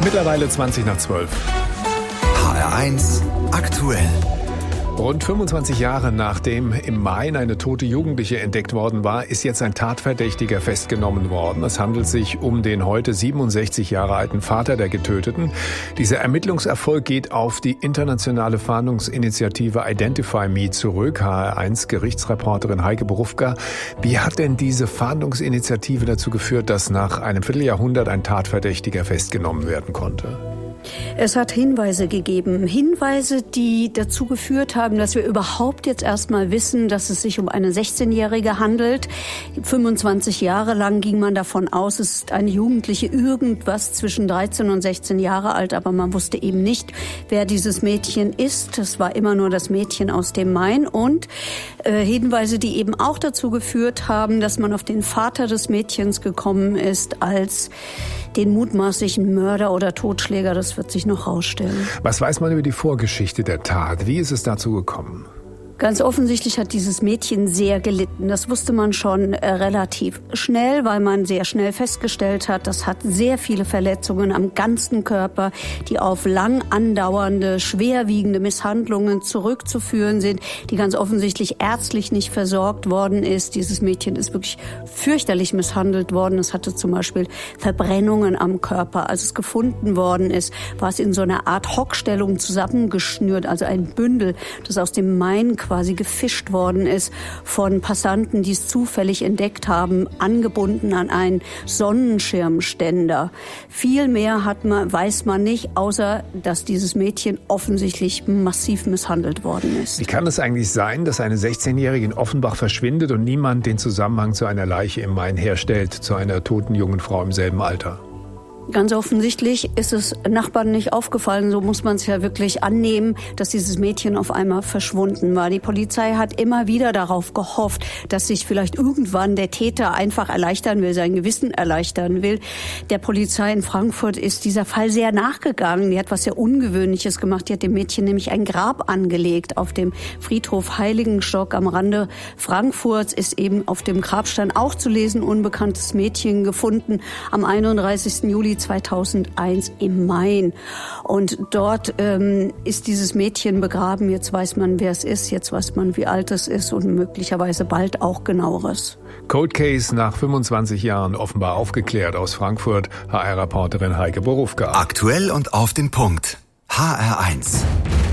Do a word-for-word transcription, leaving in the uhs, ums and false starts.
Mittlerweile zwanzig nach zwölf. H R eins aktuell. Rund fünfundzwanzig Jahre nachdem im Main eine tote Jugendliche entdeckt worden war, ist jetzt ein Tatverdächtiger festgenommen worden. Es handelt sich um den heute siebenundsechzig Jahre alten Vater der Getöteten. Dieser Ermittlungserfolg geht auf die internationale Fahndungsinitiative Identify Me zurück. H R eins Gerichtsreporterin Heike Borufka. Wie hat denn diese Fahndungsinitiative dazu geführt, dass nach einem Vierteljahrhundert ein Tatverdächtiger festgenommen werden konnte? Es hat Hinweise gegeben. Hinweise, die dazu geführt haben, dass wir überhaupt jetzt erstmal wissen, dass es sich um eine sechzehnjährige handelt. fünfundzwanzig Jahre lang ging man davon aus, es ist eine Jugendliche, irgendwas zwischen dreizehn und sechzehn Jahre alt, aber man wusste eben nicht, wer dieses Mädchen ist. Es war immer nur das Mädchen aus dem Main. Und äh, Hinweise, die eben auch dazu geführt haben, dass man auf den Vater des Mädchens gekommen ist als den mutmaßlichen Mörder oder Totschläger. Das wird sich noch rausstellen. Was weiß man über die Vorgeschichte der Tat? Wie ist es dazu gekommen? Ganz offensichtlich hat dieses Mädchen sehr gelitten. Das wusste man schon äh, relativ schnell, weil man sehr schnell festgestellt hat, das hat sehr viele Verletzungen am ganzen Körper, die auf lang andauernde, schwerwiegende Misshandlungen zurückzuführen sind, die ganz offensichtlich ärztlich nicht versorgt worden ist. Dieses Mädchen ist wirklich fürchterlich misshandelt worden. Es hatte zum Beispiel Verbrennungen am Körper. Als es gefunden worden ist, war es in so einer Art Hockstellung zusammengeschnürt, also ein Bündel, das aus dem Main quasi gefischt worden ist von Passanten, die es zufällig entdeckt haben, angebunden an einen Sonnenschirmständer. Viel mehr hat man, weiß man nicht, außer dass dieses Mädchen offensichtlich massiv misshandelt worden ist. Wie kann es eigentlich sein, dass eine sechzehnjährige in Offenbach verschwindet und niemand den Zusammenhang zu einer Leiche im Main herstellt, zu einer toten jungen Frau im selben Alter? Ganz offensichtlich ist es Nachbarn nicht aufgefallen, so muss man es ja wirklich annehmen, dass dieses Mädchen auf einmal verschwunden war. Die Polizei hat immer wieder darauf gehofft, dass sich vielleicht irgendwann der Täter einfach erleichtern will, sein Gewissen erleichtern will. Der Polizei in Frankfurt ist dieser Fall sehr nachgegangen. Die hat was sehr Ungewöhnliches gemacht. Die hat dem Mädchen nämlich ein Grab angelegt. Auf dem Friedhof Heiligenstock am Rande Frankfurts ist eben auf dem Grabstein auch zu lesen, unbekanntes Mädchen gefunden am einunddreißigsten Juli zweitausendeins im Main. Und dort ähm, ist dieses Mädchen begraben. Jetzt weiß man, wer es ist. Jetzt weiß man, wie alt es ist und möglicherweise bald auch genaueres. Cold Case nach fünfundzwanzig Jahren offenbar aufgeklärt aus Frankfurt. H R-Reporterin Heike Borufka. Aktuell und auf den Punkt. H R eins.